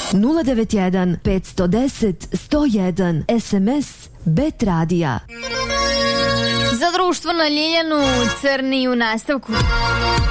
091 510 101 SMS Bet Radija. Za društvo na Ljiljanu, Crni u nastavku.